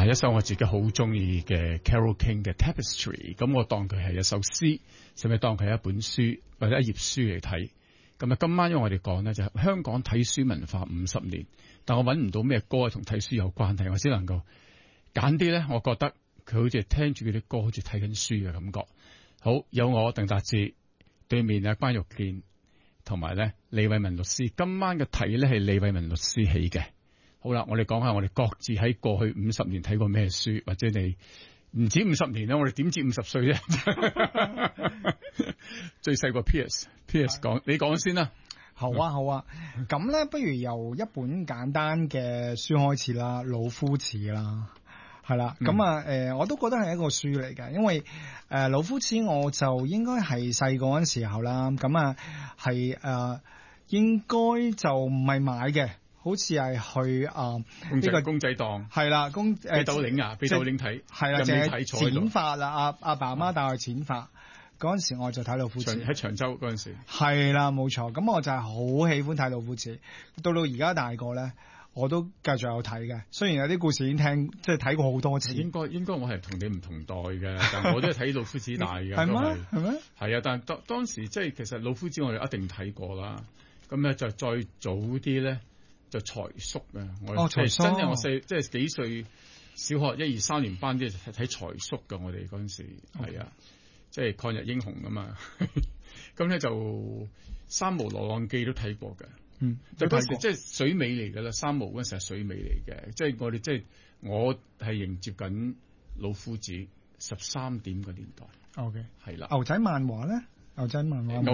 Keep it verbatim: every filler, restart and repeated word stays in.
啊，一首我自己好中意嘅 Carole King 嘅 Tapestry， 咁我當佢係一首詩，甚至當佢係一本書或者一頁書嚟睇。咁啊，今晚因為我哋講咧就係香港睇書文化五十年，但我揾唔到咩歌同睇書有關係，我只能夠揀啲咧，我覺得佢好似聽住佢啲歌，好似睇緊書嘅感覺。好，有我鄧達智，對面啊關玉健，同埋咧李偉文律師。今晚嘅題咧係李偉文律師起嘅。好啦，我哋講下我哋各自喺過去五十年睇過咩書，或者你唔止五十年啦，我哋點止五十歲啫？最細個 Piers，Piers 講，你講先啦。 好啊，好啊。咁咧，不如由一本簡單嘅書開始啦，《老夫子》啦，係啦。咁、嗯、啊，誒、呃，我都覺得係一個書嚟嘅，因為誒、呃《老夫子》我就應該係細個嗰陣時候啦，咁啊係誒應該就唔係買嘅。好似係去啊呢個公仔檔係啦，公誒俾斗領啊，俾斗領睇係啦，淨係剪髮啦。阿阿爸阿媽帶我去剪髮嗰陣時，我就睇老夫子喺長洲嗰陣時係啦，冇錯。咁我就係好喜歡睇老夫子。到到而家大個咧，我都繼續有睇嘅。雖然有啲故事已經聽即係睇過好多次。 應該應該我係同你唔同代嘅，但我都係睇老夫子大嘅。 係咩？係咩？ 係啊，但當當時即係其實老夫子我哋一定睇過啦。咁咧就再早啲咧。就財叔啊！我哦，財叔， 真係我細即係幾歲小學一二三年班啲睇睇財叔噶，我哋嗰陣時係啊，即係抗日英雄啊嘛。咁咧就三毛羅浪記都睇過嘅， 嗯， 就嗰時即係水尾嚟噶啦，三毛嗰陣時係水尾嚟嘅，即係我哋即係我係迎接緊老夫子十三點嘅年代。 OK， 係啦， 牛仔漫畫咧，牛仔漫畫。